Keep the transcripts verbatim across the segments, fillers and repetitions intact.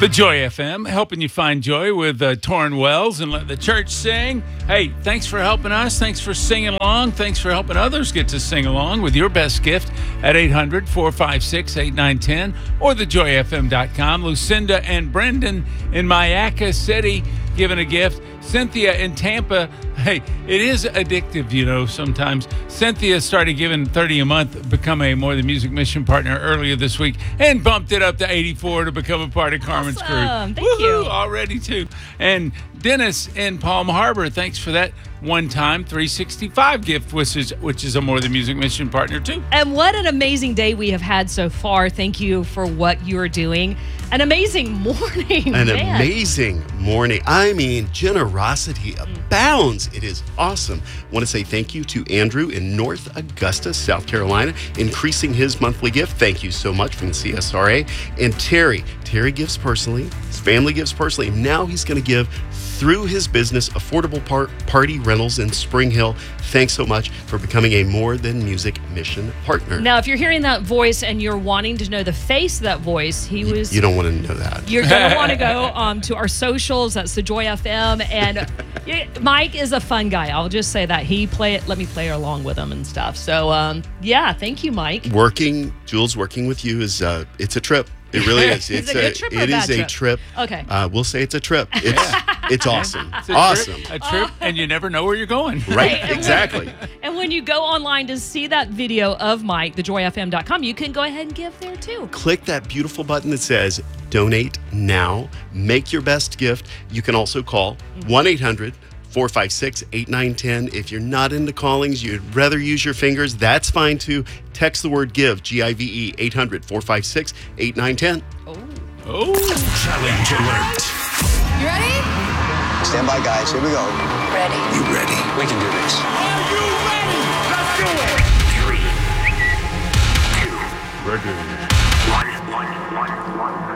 The Joy F M, helping you find joy with uh, Torrin Wells and Let the Church Sing. Hey, thanks for helping us. Thanks for singing along. Thanks for helping others get to sing along with your best gift at eight hundred, four five six, eight nine one zero or the joy f m dot com. Lucinda and Brendan in Mayaca City giving a gift. Cynthia in Tampa. Hey, it is addictive, you know, sometimes. Cynthia started giving thirty a month, become a More Than Music mission partner earlier this week, and bumped it up to eighty-four to become a part of Carmen's awesome. crew. Thank Woo-hoo, you. already, too. And Dennis in Palm Harbor, thanks for that one-time three sixty-five gift, which is, which is a More Than Music mission partner, too. And what an amazing day we have had so far. Thank you for what you are doing. An amazing morning. An man. amazing morning. I mean, generosity abounds. It is awesome. I want to say thank you to Andrew in North Augusta, South Carolina, increasing his monthly gift. Thank you so much from the C S R A. And Terry. Terry gives personally. His family gives personally. Now he's going to give through his business, Affordable Par- Party Rentals in Spring Hill. Thanks so much for becoming a More Than Music mission partner. Now, if you're hearing that voice and you're wanting to know the face of that voice, he Y- was... You don't want to know that. You're going to want to go um, to our socials. That's the Joy F M. And yeah, Mike is a fun guy. I'll just say that. He play it. Let me play along with him and stuff. So, um, yeah, thank you, Mike. Working, Jules, working with you is, uh, it's a trip. It really is. Is It's it a good trip or a it is bad a trip? trip. Okay. Uh, we'll say it's a trip. It's it's awesome. It's a awesome. Trip, a trip, and you never know where you're going. Right, and when- exactly. And when you go online to see that video of Mike, the joy f m dot com, you can go ahead and give there too. Click that beautiful button that says donate now. Make your best gift. You can also call one eight hundred, four five six, eight nine one zero. If you're not into callings, you'd rather use your fingers, that's fine too. Text the word GIVE, G I V E, eight hundred, four five six, eight nine one zero. Oh, Challenge alert. You ready? Stand by, guys. Here we go. Ready. You ready? We can do this. Are you ready? Let's do it. Three, two, ready. one, one, one,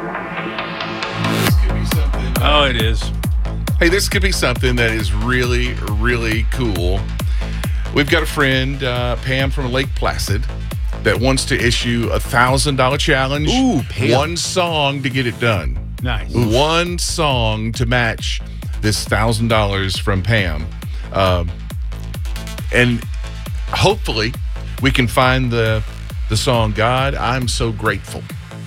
one. This could be something. Oh, it is. Hey, this could be something that is really, really cool. We've got a friend, uh, Pam from Lake Placid, that wants to issue a one thousand dollars challenge. Ooh, Pam. One song to get it done. Nice. One song to match this one thousand dollars from Pam. Um, and hopefully we can find the, the song, God, I'm So Grateful.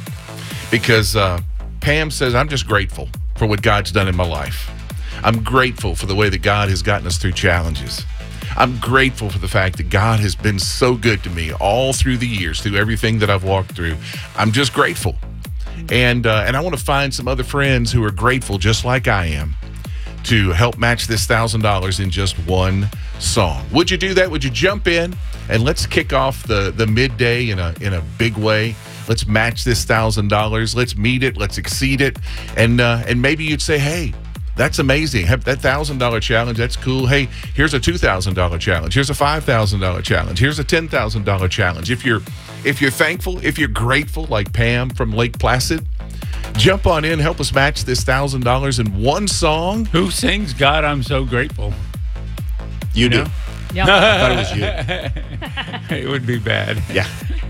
Because uh, Pam says, I'm just grateful for what God's done in my life. I'm grateful for the way that God has gotten us through challenges. I'm grateful for the fact that God has been so good to me all through the years, through everything that I've walked through. I'm just grateful. And uh, and I want to find some other friends who are grateful just like I am to help match this one thousand dollars in just one song. Would you do that? Would you jump in? And let's kick off the, the midday in a in a big way. Let's match this one thousand dollars. Let's meet it. Let's exceed it. And uh, and maybe you'd say, hey, that's amazing. Have that one thousand dollars challenge, that's cool. Hey, here's a two thousand dollars challenge. Here's a five thousand dollars challenge. Here's a ten thousand dollars challenge. If you're if you're thankful, if you're grateful, like Pam from Lake Placid, jump on in, help us match this one thousand dollars in one song. Who sings God, I'm So Grateful? You do. know? Yep. I thought it was you. It would be bad. Yeah.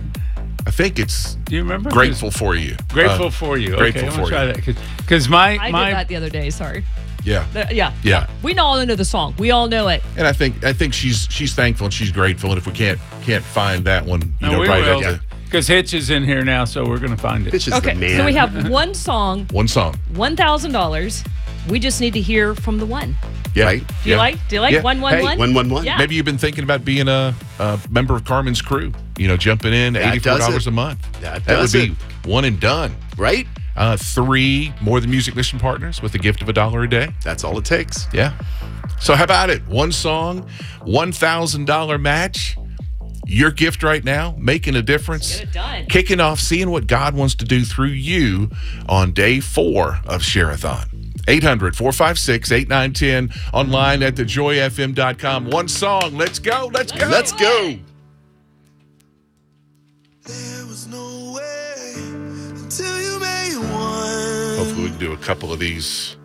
I think it's Do you remember? grateful for you. Grateful Uh, for you. Grateful okay, I'm for gonna you. try that. Because my, I my did that the other day. Sorry. Yeah. The- yeah. Yeah. We all know the song. We all know it. And I think I think she's she's thankful and she's grateful. And if we can't can't find that one, you No, know, we right will. at the Because Hitch is in here now, so we're going to find it. Bitch is Okay. the man. So we have one song, one song. one thousand dollars. We just need to hear from the one. Yeah. Right. Do you Yeah. like? Do you like Yeah. one one Hey, one? one one one. Yeah. Maybe you've been thinking about being a, a member of Carmen's crew. You know, jumping in That eighty-four dollars does it. a month. That that would does be it. one and done. Right? Uh, three More Than Music mission partners with a gift of a dollar a day. That's all it takes. Yeah. So how about it? One song, one thousand dollars match. Your gift right now, making a difference. Get it done. Kicking off, seeing what God wants to do through you on day four of Share-a-thon. eight hundred, four five six, eight nine one zero. Online at the joy f m dot com. One song. Let's go. Let's go. Let's go. There was no way until you made one. Hopefully we can do a couple of these